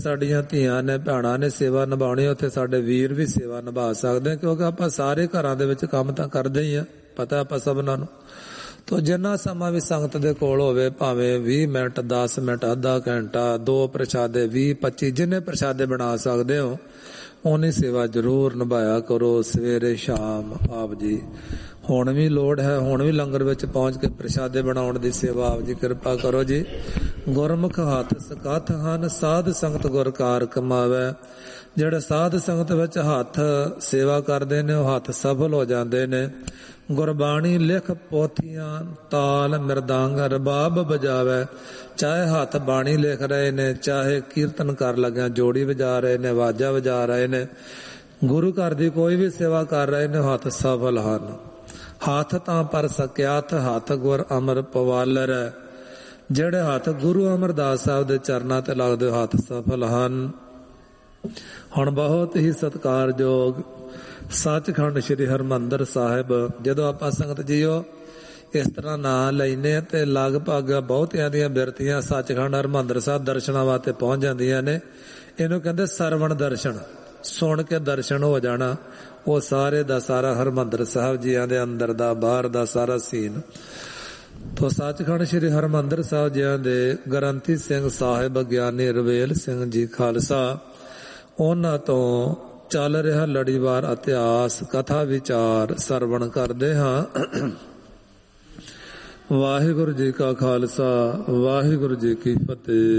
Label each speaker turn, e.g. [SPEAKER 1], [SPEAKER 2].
[SPEAKER 1] ਸਾਡੀਆਂ ਧੀਆਂ ਨੇ, ਭੈਣਾਂ ਨੇ ਸੇਵਾ ਨਿਭਾਉਣੀ, ਉੱਥੇ ਸਾਡੇ ਵੀਰ ਵੀ ਸੇਵਾ ਨਿਭਾ ਸਕਦੇ, ਕਿਉਂਕਿ ਆਪਾਂ ਸਾਰੇ ਘਰਾਂ ਦੇ ਵਿੱਚ ਕੰਮ ਤਾਂ ਕਰਦੇ ਹੀ ਆ, ਪਤਾ ਆਪਾਂ ਸਭਨਾਂ ਨੂੰ। ਤੋ ਜਿੰਨਾ ਸਮਾਂ ਵੀ ਸੰਗਤ ਦੇ ਕੋਲ ਹੋਵੇ, ਭਾਵੇਂ 20 ਮਿੰਟ, 10 ਮਿੰਟ, ਅੱਧਾ ਘੰਟਾ, 2 ਪ੍ਰਸ਼ਾਦੇ, 20, 25 ਜਿੰਨੇ ਪ੍ਰਸ਼ਾਦੇ ਬਣਾ ਸਕਦੇ ਹੋ ਉਨੀ ਸੇਵਾ ਜ਼ਰੂਰ ਨਿਭਾਇਆ ਕਰੋ, ਸਵੇਰੇ ਸ਼ਾਮ। ਆਪ ਜੀ ਹੁਣ ਵੀ ਲੋੜ ਹੈ, ਹੁਣ ਵੀ ਲੰਗਰ ਵਿੱਚ ਪਹੁੰਚ ਕੇ ਪ੍ਰਸ਼ਾਦੇ ਬਣਾਉਣ ਦੀ ਸੇਵਾ ਆਪ ਜੀ ਕਿਰਪਾ ਕਰੋ ਜੀ। ਗੁਰਮੁਖ ਹੱਥ ਸਕਤ ਹਨ, ਸਾਧ ਸੰਗਤ ਗੁਰ ਕਾਰ ਕਮਾਵੇ। ਜਿਹੜੇ ਸਾਧ ਸੰਗਤ ਵਿੱਚ ਹੱਥ ਸੇਵਾ ਕਰਦੇ ਨੇ ਉਹ ਹੱਥ ਸਫਲ ਹੋ ਜਾਂਦੇ ਨੇ। ਗੁਰਬਾਣੀ ਲਿਖ ਪੋਥੀਆਂ, ਤਾਲ ਮਿਰਦਾਂਗ ਰਬਾਬ ਵਜਾਵੇ। ਚਾਹੇ ਹੱਥ ਬਾਣੀ ਲਿਖ ਰਹੇ ਨੇ, ਚਾਹੇ ਕੀਰਤਨ ਕਰ ਲੱਗਿਆ ਜੋੜੀ ਵਜਾ ਰਹੇ ਨੇ, ਵਾਜਾ ਵਜਾ ਰਹੇ ਨੇ, ਗੁਰੂ ਘਰ ਦੀ ਕੋਈ ਵੀ ਸੇਵਾ ਕਰ ਰਹੇ ਨੇ, ਹੱਥ ਸਫਲ ਹਨ। ਹੱਥ ਤਾਂ ਪਰ ਸਕਿਆਥ, ਹੱਥ ਗੁਰ ਅਮਰ ਪਵਾਲਰ। ਜਿਹੜੇ ਹੱਥ ਗੁਰੂ ਅਮਰਦਾਸ ਸਾਹਿਬ ਦੇ ਚਰਨਾਂ ਤੇ ਲੱਗਦੇ ਹੱਥ ਸਫਲ ਹਨ। ਹੁਣ ਬਹੁਤ ਹੀ ਸਤਿਕਾਰਯੋਗ ਸੱਚਖੰਡ ਸ੍ਰੀ ਹਰਿਮੰਦਰ ਸਾਹਿਬ, ਜਦੋਂ ਆਪਾਂ ਸੰਗਤ ਜੀਓ ਇਸ ਤਰ੍ਹਾਂ ਨਾਂ ਲੈਨੇ ਤੇ ਲਗਭਗ ਬਹੁਤਿਆਂ ਦੀਆਂ ਬਿਰਤੀਆਂ ਸੱਚਖੰਡ ਹਰਿਮੰਦਰ ਸਾਹਿਬ ਦਰਸ਼ਨਾਂ ਵਾਸਤੇ ਪਹੁੰਚ ਜਾਂਦੀਆਂ ਨੇ। ਇਹਨੂੰ ਕਹਿੰਦੇ ਸਰਵਣ ਦਰਸ਼ਨ, ਸੁਣ ਕੇ ਦਰਸ਼ਨ ਹੋ ਜਾਣਾ। ਉਹ ਸਾਰੇ ਦਾ ਸਾਰਾ ਹਰਿਮੰਦਰ ਸਾਹਿਬ ਜੀਆਂ ਦੇ ਅੰਦਰ ਦਾ ਬਾਹਰ ਦਾ ਸਾਰਾ ਸੀਨ। ਤੋ ਸੱਚਖੰਡ ਸ੍ਰੀ ਹਰਿਮੰਦਰ ਸਾਹਿਬ ਜੀਆਂ ਦੇ ਗ੍ਰੰਥੀ ਸਿੰਘ ਸਾਹਿਬ ਗਿਆਨੀ ਰਵੇਲ ਸਿੰਘ ਜੀ ਖਾਲਸਾ, ਉਹਨਾਂ ਤੋਂ ਚੱਲ ਰਿਹਾ ਲੜੀਵਾਰ ਇਤਿਹਾਸ ਕਥਾ ਵਿਚਾਰ ਸਰਵਣ ਕਰਦੇ ਹਾਂ। ਵਾਹਿਗੁਰੂ ਜੀ ਕਾ ਖਾਲਸਾ, ਵਾਹਿਗੁਰੂ ਜੀ ਕੀ ਫਤਿਹ।